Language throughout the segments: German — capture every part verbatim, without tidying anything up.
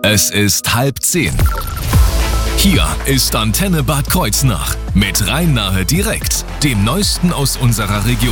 Es ist halb zehn. Hier ist Antenne Bad Kreuznach mit Rhein-Nahe direkt, dem Neuesten aus unserer Region.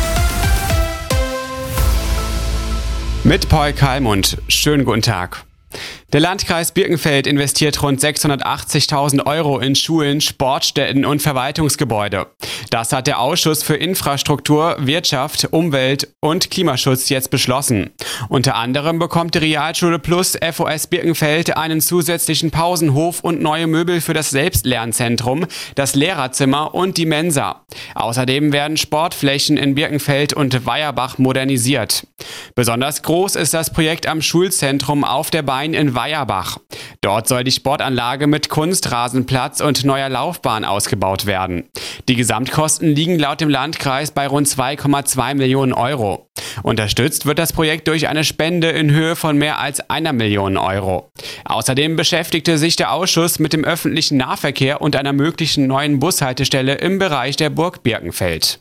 Mit Paul Kalmund. Schönen guten Tag. Der Landkreis Birkenfeld investiert rund sechshundertachtzigtausend Euro in Schulen, Sportstätten und Verwaltungsgebäude. Das hat der Ausschuss für Infrastruktur, Wirtschaft, Umwelt und Klimaschutz jetzt beschlossen. Unter anderem bekommt die Realschule Plus F O S Birkenfeld einen zusätzlichen Pausenhof und neue Möbel für das Selbstlernzentrum, das Lehrerzimmer und die Mensa. Außerdem werden Sportflächen in Birkenfeld und Weierbach modernisiert. Besonders groß ist das Projekt am Schulzentrum auf der Bein in Weierbach. Dort soll die Sportanlage mit Kunstrasenplatz und neuer Laufbahn ausgebaut werden. Die Gesamtkosten liegen laut dem Landkreis bei rund zwei Komma zwei Millionen Euro. Unterstützt wird das Projekt durch eine Spende in Höhe von mehr als einer Million Euro. Außerdem beschäftigte sich der Ausschuss mit dem öffentlichen Nahverkehr und einer möglichen neuen Bushaltestelle im Bereich der Burg Birkenfeld.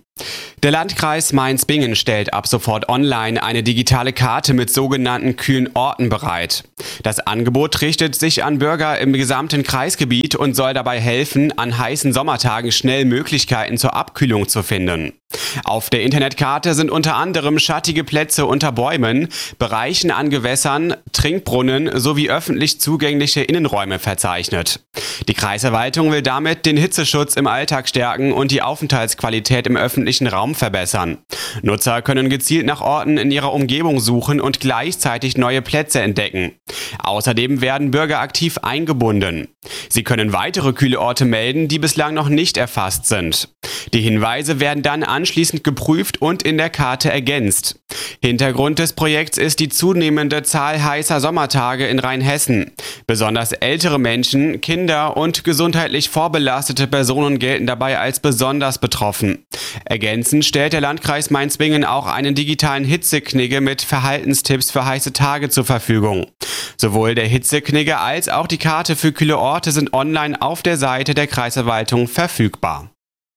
Der Landkreis Mainz-Bingen stellt ab sofort online eine digitale Karte mit sogenannten kühlen Orten bereit. Das Angebot richtet sich an Bürger im gesamten Kreisgebiet und soll dabei helfen, an heißen Sommertagen schnell Möglichkeiten zur Abkühlung zu finden. Auf der Internetkarte sind unter anderem schattige Plätze unter Bäumen, Bereichen an Gewässern, Trinkbrunnen sowie öffentlich zugängliche Innenräume verzeichnet. Die Kreisverwaltung will damit den Hitzeschutz im Alltag stärken und die Aufenthaltsqualität im öffentlichen Raum verbessern. Nutzer können gezielt nach Orten in ihrer Umgebung suchen und gleichzeitig neue Plätze entdecken. Außerdem werden Bürger aktiv eingebunden. Sie können weitere kühle Orte melden, die bislang noch nicht erfasst sind. Die Hinweise werden dann anschließend geprüft und in der Karte ergänzt. Hintergrund des Projekts ist die zunehmende Zahl heißer Sommertage in Rheinhessen. Besonders ältere Menschen, Kinder und gesundheitlich vorbelastete Personen gelten dabei als besonders betroffen. Ergänzend stellt der Landkreis Mainz-Bingen auch einen digitalen Hitzeknigge mit Verhaltenstipps für heiße Tage zur Verfügung. Sowohl der Hitzeknigge als auch die Karte für kühle Orte sind online auf der Seite der Kreisverwaltung verfügbar.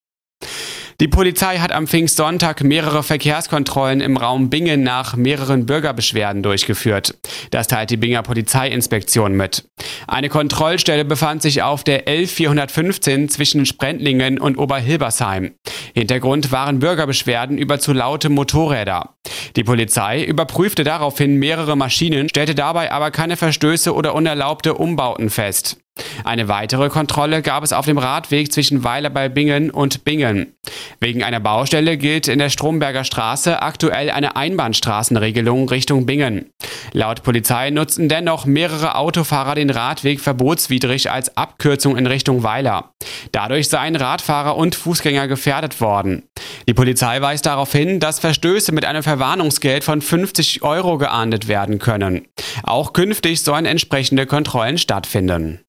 Die Polizei hat am Pfingstsonntag mehrere Verkehrskontrollen im Raum Bingen nach mehreren Bürgerbeschwerden durchgeführt. Das teilt die Binger Polizeiinspektion mit. Eine Kontrollstelle befand sich auf der L vierhundertfünfzehn zwischen Sprendlingen und Oberhilbersheim. Hintergrund waren Bürgerbeschwerden über zu laute Motorräder. Die Polizei überprüfte daraufhin mehrere Maschinen, stellte dabei aber keine Verstöße oder unerlaubte Umbauten fest. Eine weitere Kontrolle gab es auf dem Radweg zwischen Weiler bei Bingen und Bingen. Wegen einer Baustelle gilt in der Stromberger Straße aktuell eine Einbahnstraßenregelung Richtung Bingen. Laut Polizei nutzten dennoch mehrere Autofahrer den Radweg verbotswidrig als Abkürzung in Richtung Weiler. Dadurch seien Radfahrer und Fußgänger gefährdet worden. Die Polizei weist darauf hin, dass Verstöße mit einem Verwarnungsgeld von fünfzig Euro geahndet werden können. Auch künftig sollen entsprechende Kontrollen stattfinden.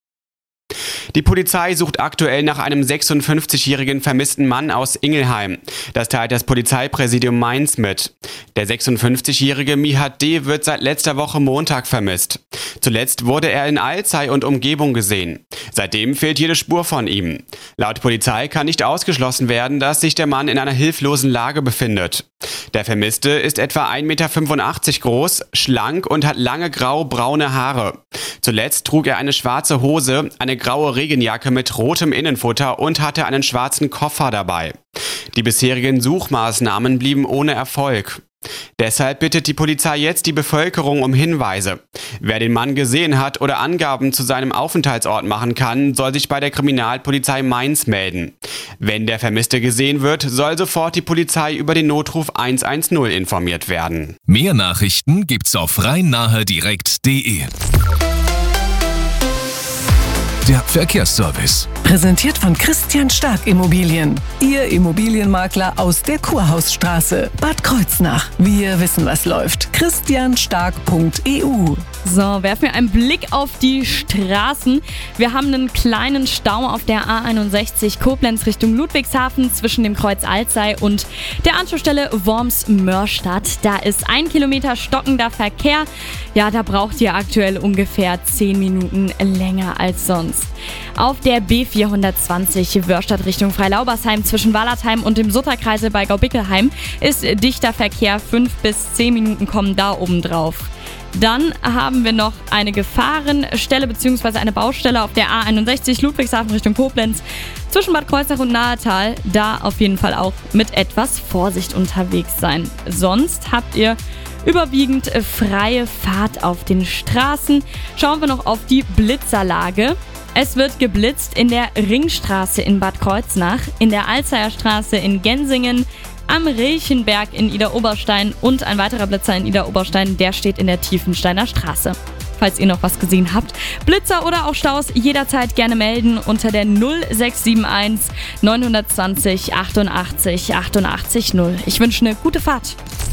Die Polizei sucht aktuell nach einem sechsundfünfzigjährigen vermissten Mann aus Ingelheim. Das teilt das Polizeipräsidium Mainz mit. Der sechsundfünfzigjährige Mihat D. wird seit letzter Woche Montag vermisst. Zuletzt wurde er in Alzey und Umgebung gesehen. Seitdem fehlt jede Spur von ihm. Laut Polizei kann nicht ausgeschlossen werden, dass sich der Mann in einer hilflosen Lage befindet. Der Vermisste ist etwa ein Meter fünfundachtzig groß, schlank und hat lange grau-braune Haare. Zuletzt trug er eine schwarze Hose, eine graue Regenjacke mit rotem Innenfutter und hatte einen schwarzen Koffer dabei. Die bisherigen Suchmaßnahmen blieben ohne Erfolg. Deshalb bittet die Polizei jetzt die Bevölkerung um Hinweise. Wer den Mann gesehen hat oder Angaben zu seinem Aufenthaltsort machen kann, soll sich bei der Kriminalpolizei Mainz melden. Wenn der Vermisste gesehen wird, soll sofort die Polizei über den Notruf hundertzehn informiert werden. Mehr Nachrichten gibt's auf rhein-nahe direkt punkt de. Der Verkehrsservice. Präsentiert von Christian Stark Immobilien. Ihr Immobilienmakler aus der Kurhausstraße, Bad Kreuznach. Wir wissen, was läuft. christian stark punkt e u. So, werfen wir einen Blick auf die Straßen. Wir haben einen kleinen Stau auf der A einundsechzig Koblenz Richtung Ludwigshafen zwischen dem Kreuz Alzey und der Anschlussstelle Worms-Mörstadt. Da ist ein Kilometer stockender Verkehr. Ja, da braucht ihr aktuell ungefähr zehn Minuten länger als sonst. Auf der B vierhundertzwanzig Wörstadt Richtung Freilaubersheim zwischen Wallertheim und dem Sutterkreisel bei Gaubickelheim ist dichter Verkehr. fünf bis zehn Minuten kommen da oben drauf. Dann haben wir noch eine Gefahrenstelle bzw. eine Baustelle auf der A einundsechzig Ludwigshafen Richtung Koblenz zwischen Bad Kreuznach und Nahetal. Da auf jeden Fall auch mit etwas Vorsicht unterwegs sein. Sonst habt ihr überwiegend freie Fahrt auf den Straßen. Schauen wir noch auf die Blitzerlage. Es wird geblitzt in der Ringstraße in Bad Kreuznach, in der Alzeyer Straße in Gensingen, am Rilchenberg in Idar-Oberstein und ein weiterer Blitzer in Idar-Oberstein, der steht in der Tiefensteiner Straße. Falls ihr noch was gesehen habt, Blitzer oder auch Staus jederzeit gerne melden unter der null sechs sieben eins neun zwei null achtundachtzig achtundachtzig null. Ich wünsche eine gute Fahrt.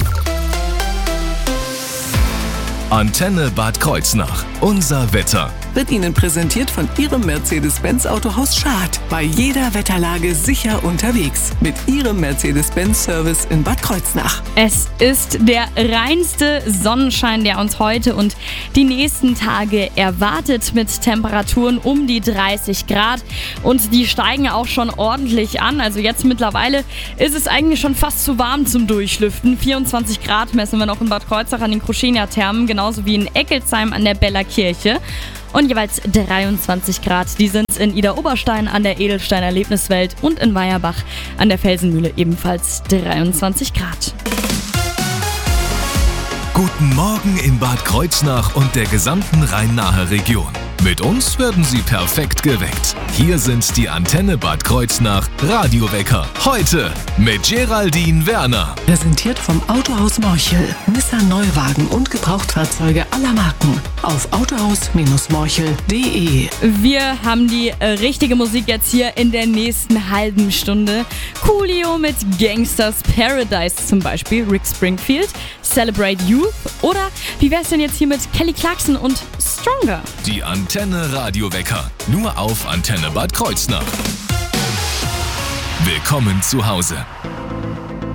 Antenne Bad Kreuznach. Unser Wetter. Wird Ihnen präsentiert von Ihrem Mercedes-Benz Autohaus Schad. Bei jeder Wetterlage sicher unterwegs. Mit Ihrem Mercedes-Benz-Service in Bad Kreuznach. Es ist der reinste Sonnenschein, der uns heute und die nächsten Tage erwartet, mit Temperaturen um die dreißig Grad. Und die steigen auch schon ordentlich an. Also jetzt mittlerweile ist es eigentlich schon fast zu warm zum Durchlüften. vierundzwanzig Grad messen wir noch in Bad Kreuznach an den Kruschenia-Thermen, genauso wie in Eckelsheim an der Beller Kirche. Und jeweils dreiundzwanzig Grad. Die sind in Idar-Oberstein an der Edelstein Erlebniswelt und in Weierbach an der Felsenmühle ebenfalls dreiundzwanzig Grad. Guten Morgen in Bad Kreuznach und der gesamten Rhein-Nahe Region. Mit uns werden Sie perfekt geweckt. Hier sind die Antenne Bad Kreuznach Radiowecker. Heute mit Geraldine Werner. Präsentiert vom Autohaus Morchel. Nissan Neuwagen und Gebrauchtfahrzeuge aller Marken. Auf autohaus morchel punkt de. Wir haben die äh, richtige Musik jetzt hier in der nächsten halben Stunde. Coolio mit Gangsters Paradise zum Beispiel, Rick Springfield, Celebrate Youth oder wie wär's denn jetzt hier mit Kelly Clarkson und Stronger? Die Antenne Radiowecker. Nur auf Antenne Bad Kreuznach. Willkommen zu Hause.